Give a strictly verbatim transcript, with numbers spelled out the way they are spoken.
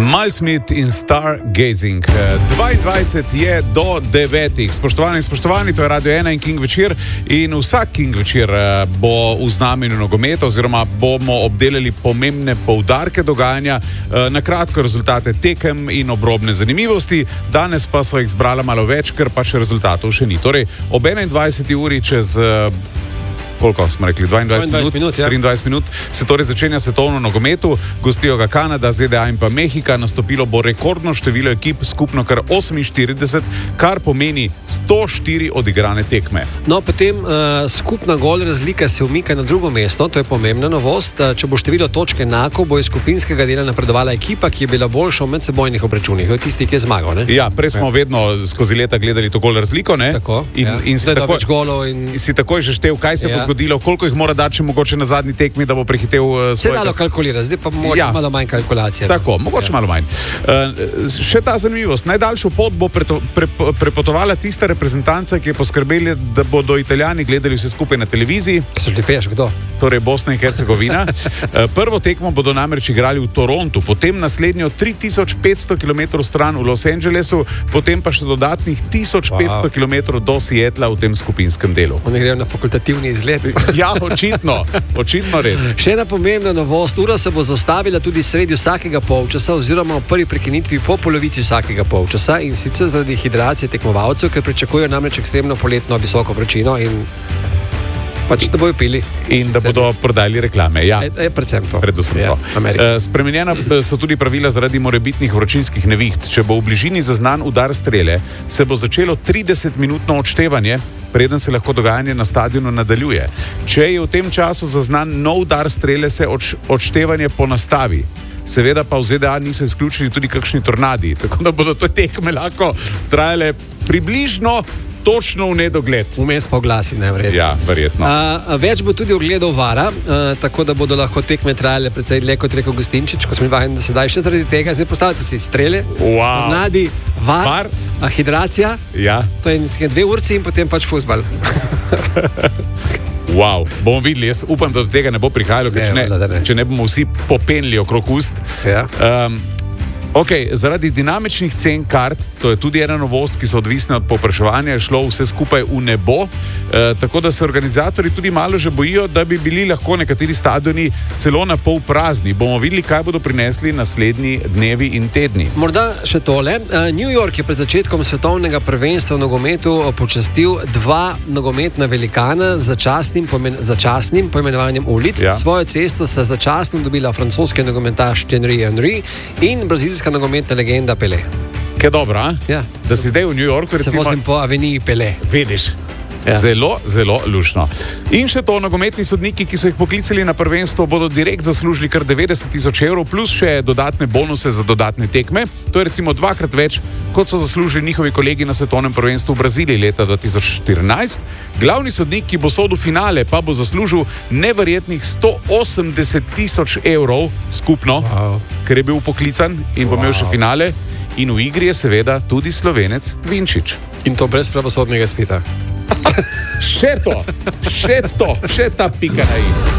Milesmith in Stargazing. dvaindvajset je do devetih. Spoštovani in spoštovani, to je Radio ena in King večer. In vsak King večer bo v znamenju nogometa, oziroma bomo obdelali pomembne poudarke dogajanja, na kratko rezultate tekem in obrobne zanimivosti. Danes pa so jih zbrala malo več, ker pa še rezultatov še ni. Torej, ob enaindvajseti uri čez... koliko smo rekli, dvaindvajset minut, minut ja. triindvajset minut, se torej začenja svetovno nogometu, gostijo ga Kanada, Z D A in pa Mehika, nastopilo bo rekordno število ekip, skupno kar oseminštirideset, kar pomeni sto štiri odigrane tekme. No, potem uh, skupna gol razlika se umika na drugo mesto, to je pomembna novost. Če bo število točk enako, bo iz skupinskega dela napredovala ekipa, ki je bila boljša v medsebojnih obračunih, od tisti, ki je zmagal. Ne? Ja, prej smo ja. vedno skozi leta gledali to gol razliko, ne? Tako, in, ja. in si, tako, in... si takoj že štev, kaj se ja. bo zgodilo, koliko jih mora dati, če mogoče na zadnji tekmi, da bo prehitev uh, svojega... Se dalo kalkulira, zdaj pa mogoče ja. malo manj kalkulacije. Tako, mogoče ja. malo manj. Uh, še ta zanimivost. Najdaljšo pot bo preto, pre, prepotovala tista reprezentanca, ki je poskrbeli, da bodo Italijani gledali vse skupaj na televiziji. So že peš, kdo? Torej Bosna in Hercegovina. uh, prvo tekmo bodo namreč igrali v Torontu, potem naslednjo tri tisoč petsto kilometrov stran v Los Angelesu, potem pa še dodatnih tisoč petsto wow. kilometrov do Seattla v tem skupinskem delu. Oni grejo na fakultativni izlet. Ja, očitno, očitno res. Še ena pomembna novost, ura se bo zastavila tudi sredi vsakega polčasa oziroma v prvi prekinitvi po polovici vsakega polčasa, in sicer zaradi hidracije tekmovalcev, ker pričakujejo namreč ekstremno poletno visoko vročino in pač da bojo pili. In da bodo prodajali reklame, ja. E, e, predvsem to. Predvsem ja, to. E, spremenjena so tudi pravila zaradi morebitnih vročinskih neviht. Če bo v bližini zaznan udar strele, se bo začelo tridesetminutno odštevanje, preden se lahko dogajanje na stadionu nadaljuje. Če je v tem času zaznan nov udar strele, se odš, odštevanje ponastavi. Seveda pa v Z D A niso izključili tudi kakšni tornadi, tako da bodo to tekme lahko trajale približno točno v nedogled. Vmes pa oglasi, ne, verjetno. Ja, verjetno. A, več bo tudi ogledov vara, a, tako da bodo lahko tekme trajale precej dlje, kot rekel Gostinčič, ko smo vajeni, da se daj še zaradi tega. Zdaj postavite si strele, wow. tornadi, var, var. A, hidracija, ja. to je dve urci in potem pač fuzbal. Wow, bomo videli, jaz upam, da do tega ne bo prihajalo, ker ne, če, ne, ne. če ne bomo vsi popenili okrog ust. Ja. Um, Ok, zaradi dinamičnih cen kart, to je tudi ena novost, ki so odvisne od povpraševanja, je šlo vse skupaj v nebo, e, tako da se organizatori tudi malo že bojijo, da bi bili lahko nekateri stadioni celo na pol prazni. Bomo videli, kaj bodo prinesli naslednji dnevi in tedni. Morda še tole. New York je pred začetkom svetovnega prvenstva v nogometu počastil dva nogometna velikana z začasnim, pomen, začasnim poimenovanjem ulic. Ja. Svojo cesto sta začasno dobila francoski nogometaš Thierry Henry in brazilska nogometna legenda Pelé. Kaj dobro, ja. da si zdaj v New Yorku, recimo... Se vozim po aveniji Pelé. Vidiš. Ja. Zelo, zelo lušno. In še to, nogometni sodniki, ki so jih poklicali na prvenstvo, bodo direkt zaslužili kar devetdeset tisoč evrov, plus še dodatne bonuse za dodatne tekme. To je recimo dvakrat več, kot so zaslužili njihovi kolegi na svetovnem prvenstvu v Braziliji leta dva tisoč štirinajst. Glavni sodnik, ki bo sodil finale, pa bo zaslužil neverjetnih sto osemdeset tisoč evrov skupno, wow. ker je bil poklican in bo wow. imel še finale. In v igri je seveda tudi Slovenec Vinčič. In to brez pravosodnega izpita. Še to, še to, še ta pika na i.